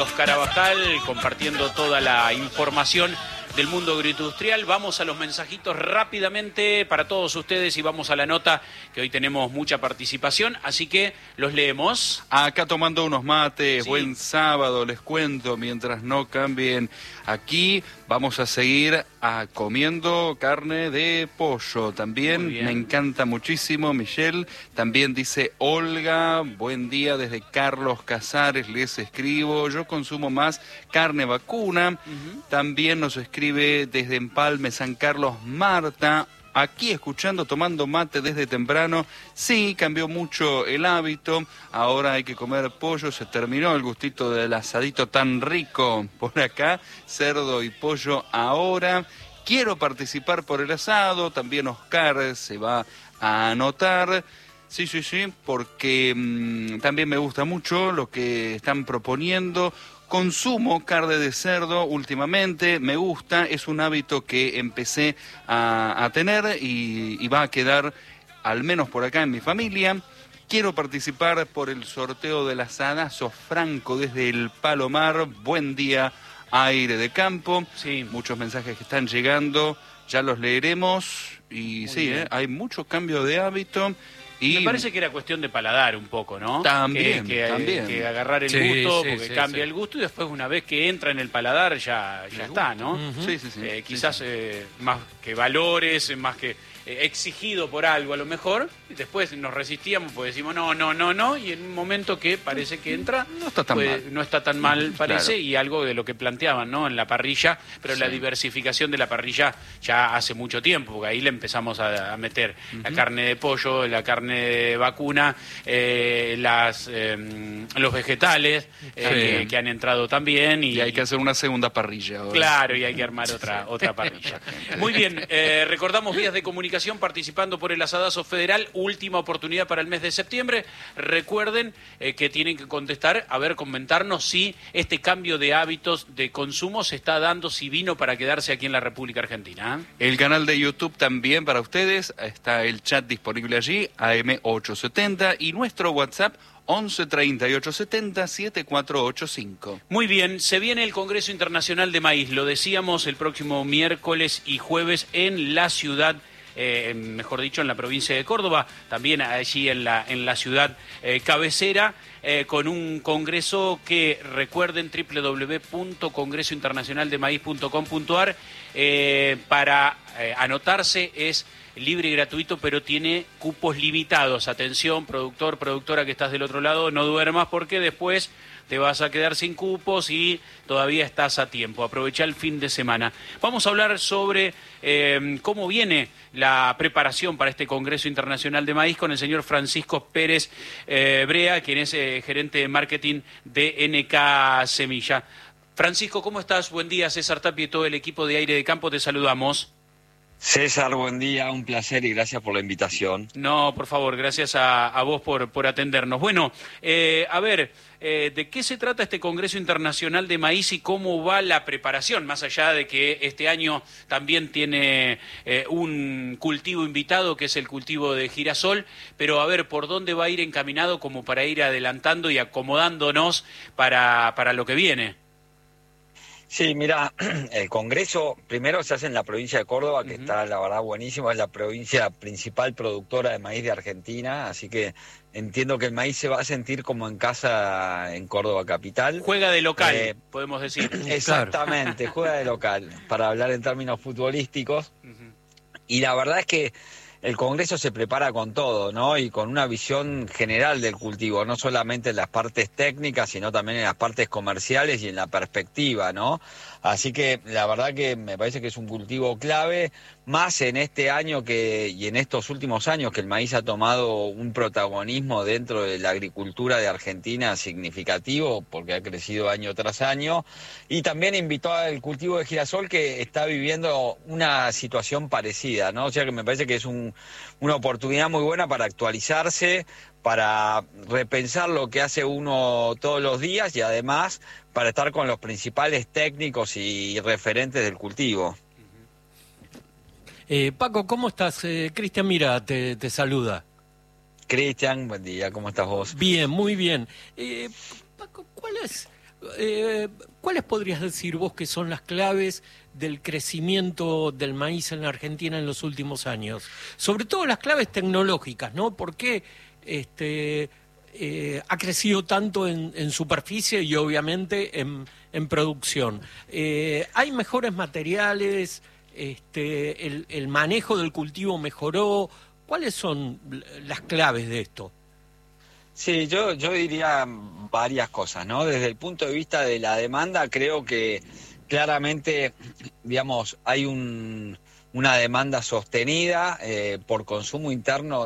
Carlos Carabajal compartiendo toda la información del mundo agroindustrial. Vamos a los mensajitos rápidamente para todos ustedes y vamos a la nota, que hoy tenemos mucha participación, así que los leemos. Acá tomando unos mates, Sí. Buen sábado, les cuento, mientras no cambien aquí, vamos a seguir comiendo carne de pollo. También me encanta muchísimo, Michelle. También dice Olga, buen día desde Carlos Casares, les escribo. Yo consumo más carne vacuna. También nos escribe desde Empalme, San Carlos, Marta. Aquí escuchando, tomando mate desde temprano. Sí, cambió mucho el hábito. Ahora hay que comer pollo. Se terminó el gustito del asadito tan rico por acá. Cerdo y pollo ahora. Quiero participar por el asado. También Oscar se va a anotar. Sí, porque también me gusta mucho lo que están proponiendo. Consumo carne de cerdo últimamente, me gusta, es un hábito que empecé a tener y va a quedar al menos por acá en mi familia. Quiero participar por el sorteo del asadazo Franco desde el Palomar. Buen día, aire de campo. Sí. Muchos mensajes que están llegando, ya los leeremos. Y sí, hay mucho cambio de hábito. Y me parece que era cuestión de paladar un poco, ¿no? También, que agarrar el gusto, porque cambia el gusto y después una vez que entra en el paladar ya está, ¿no? Sí. Quizás más que valores, más que exigido por algo a lo mejor, y después nos resistíamos porque decimos no, y en un momento que parece que entra, no está tan mal, parece, claro. Y algo de lo que planteaban, ¿no? En la parrilla, pero la diversificación de la parrilla ya hace mucho tiempo, porque ahí le empezamos a meter la carne de pollo, la carne de vacuna, los vegetales que han entrado también. Y hay que hacer una segunda parrilla ahora. Claro, y hay que armar otra parrilla. Muy bien, recordamos vías de comunicación participando por el asadazo federal, última oportunidad para el mes de septiembre. Recuerden que tienen que contestar, comentarnos si este cambio de hábitos de consumo se está dando, si vino para quedarse aquí en la República Argentina. El canal de YouTube también para ustedes, está el chat disponible allí, AM870, y nuestro WhatsApp 11 38 70 7485. Muy bien, se viene el Congreso Internacional de Maíz, lo decíamos, el próximo miércoles y jueves en la ciudad, mejor dicho, en la provincia de Córdoba, también allí en la ciudad cabecera, con un congreso que, recuerden, www.congresointernacionaldemaíz.com.ar, para anotarse es libre y gratuito, pero tiene cupos limitados. Atención, productor, productora que estás del otro lado, no duermas porque después te vas a quedar sin cupos y todavía estás a tiempo. Aprovecha el fin de semana. Vamos a hablar sobre cómo viene la preparación para este Congreso Internacional de Maíz con el señor Francisco Pérez Brea, quien es gerente de marketing de NK Semilla. Francisco, ¿cómo estás? Buen día, César Tapia y todo el equipo de Aire de Campo, te saludamos. César, buen día, un placer y gracias por la invitación. No, por favor, gracias a vos por atendernos. Bueno, ¿de qué se trata este Congreso Internacional de Maíz y cómo va la preparación? Más allá de que este año también tiene un cultivo invitado, que es el cultivo de girasol, pero ¿por dónde va a ir encaminado como para ir adelantando y acomodándonos para lo que viene? Sí, mira, el Congreso primero se hace en la provincia de Córdoba, que está, la verdad, buenísimo. Es la provincia principal productora de maíz de Argentina, así que entiendo que el maíz se va a sentir como en casa en Córdoba capital. Juega de local, podemos decir. Exactamente, claro. Juega de local, para hablar en términos futbolísticos. Y la verdad es que el Congreso se prepara con todo, ¿no? Y con una visión general del cultivo, no solamente en las partes técnicas, sino también en las partes comerciales y en la perspectiva, ¿no? Así que la verdad que me parece que es un cultivo clave, más en este año y en estos últimos años que el maíz ha tomado un protagonismo dentro de la agricultura de Argentina significativo, porque ha crecido año tras año, y también invitó al cultivo de girasol, que está viviendo una situación parecida, ¿no? O sea que me parece que es una oportunidad muy buena para actualizarse, para repensar lo que hace uno todos los días y además para estar con los principales técnicos y referentes del cultivo. Paco, ¿cómo estás? Cristian Mira te saluda. Cristian, buen día, ¿cómo estás vos? Bien, muy bien. Paco, ¿Cuáles podrías decir vos que son las claves del crecimiento del maíz en la Argentina en los últimos años? Sobre todo las claves tecnológicas, ¿no? ¿Por qué ha crecido tanto en superficie y obviamente en producción? ¿Hay mejores materiales? ¿El manejo del cultivo mejoró? ¿Cuáles son las claves de esto? Sí, yo diría varias cosas, ¿no? Desde el punto de vista de la demanda, creo que claramente, digamos, hay una demanda sostenida por consumo interno